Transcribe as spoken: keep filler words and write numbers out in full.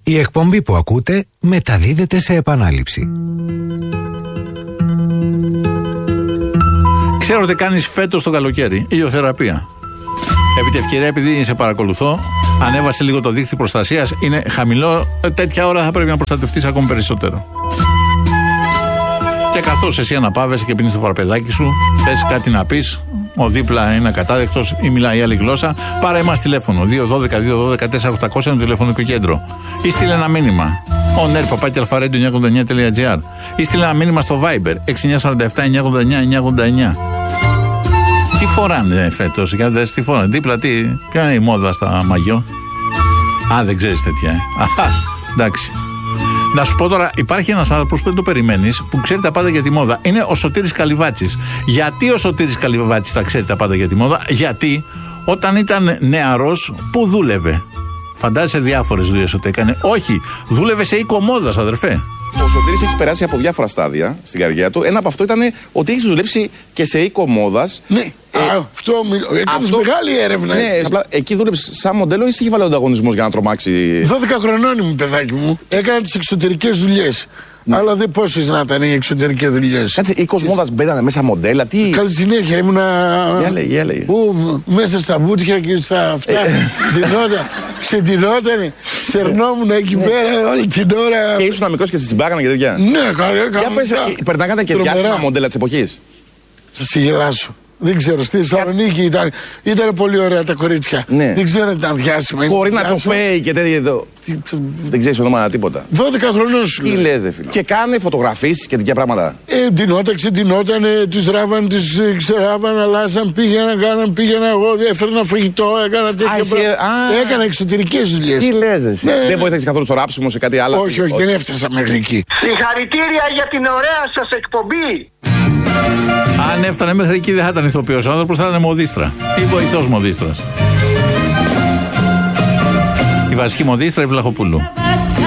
Η εκπομπή που ακούτε μεταδίδεται σε επανάληψη. Ξέρω ότι κάνεις φέτος το καλοκαίρι ηλιοθεραπεία. Επί τη ευκαιρία, επειδή σε παρακολουθώ, ανέβασε λίγο το δίκτυο προστασίας. Είναι χαμηλό. Τέτοια ώρα θα πρέπει να προστατευτείς ακόμη περισσότερο. Και καθώς εσύ αναπαύεσαι και πίνεις το παραπεδάκι σου, θες κάτι να πεις, ο δίπλα είναι ακατάδεκτος ή μιλάει άλλη γλώσσα, πάρε μας τηλέφωνο. δύο ένα δύο δύο ένα δύο τέσσερα οκτακόσια είναι το τηλεφωνικό κέντρο. Ή στείλε ένα μήνυμα. on air παπάκι αλφαρέντιο εννιακόσια ογδόντα εννιά τελεία τζι άρ. Ή στείλε ένα μήνυμα στο Viber έξι εννιά τέσσερα επτά εννιακόσια ογδόντα εννιά εννιακόσια ογδόντα εννιά. Τι φοράνε φέτος, για να δεις τι φοράνε. Δίπλα, τι, ποια είναι η μόδα στα μαγιό. Α, δεν ξέρεις τέτοια. Ε. Αχα, εντάξει. Να σου πω τώρα, υπάρχει ένας άνθρωπος που δεν το περιμένεις, που ξέρει τα πάντα για τη μόδα. Είναι ο Σωτήρης Καλυβάτσης. Γιατί ο Σωτήρης Καλυβάτσης τα ξέρει τα πάντα για τη μόδα? Γιατί όταν ήταν νεαρός, πού δούλευε? Φαντάζεσαι διάφορες δουλειές ότι έκανε. Όχι, δούλευε σε οίκο μόδας, αδερφέ. Ο Σωτήρης έχει περάσει από διάφορα στάδια στην καριέρα του. Ένα από αυτό ήταν ότι έχει δουλέψει και σε οίκο μόδας. Ναι, ε, α, αυτό έκανε μεγάλη έρευνα. Ναι, απλά εκεί δούλεψε σαν μοντέλο ή είχε βάλει ο ανταγωνισμός για να τρομάξει? δώδεκα χρονών ήμουν, παιδάκι μου. Έκανα τις εξωτερικές δουλειές. Ναι. Αλλά δεν πόσες να ήταν οι εξωτερικές δουλειές. Κάτσε, οίκος μόδας μπαίνανε μέσα μοντέλα, τι. Καλή συνέχεια ήμουνα. Για έλεγε, έλεγε. Που μέσα στα μπούτια και στα αυτά. Τινόταν, ξετινότανε, σερνόμουν εκεί πέρα όλη την ώρα. Και ήσουν μικρός και στη τσιμπάγανα και τέτοια. Ναι, καλά, καλά. Για πες, περνάγανε και διάσημα μοντέλα της εποχής. Θα σε γελάσω. Δεν ξέρω, στη Θεσσαλονίκη ήταν, ήταν πολύ ωραία τα κορίτσια. Ναι. Δεν ξέρω αν ήταν διάσημα. Κορίνα Τσοπέι και τέτοια εδώ. Τι, δεν ξέρεις όνομα τίποτα. δώδεκα χρονών σου. Τι λες, δε φίλε. Και κάνε φωτογραφίσεις και τέτοια πράγματα. Ε, τινόταν, ξετινότανε, τους ράβαν, τις ξεράβαν, αλλάζαν, πήγαιναν, κάναν, πήγαινα εγώ, έφερνα φαγητό, έκανα τέτοια πράγματα. Έκανα εξωτερικές δουλειές. Τι λες, εσύ. Ναι. Δεν βοήθησες καθόλου στο ράψιμο, σε κάτι άλλο? Όχι, όχι, δεν έφτασα μέχρι εκεί. Συγχαρητήρια για την ωραία σας εκπομπή. Αν έφτανε μέχρι εκεί δεν θα ήταν ηθοποιός ο άνθρωπος, θα ήταν μοδίστρα ή βοηθός μοδίστρας. Η βασική μοδίστρα η Βλαχοπούλου.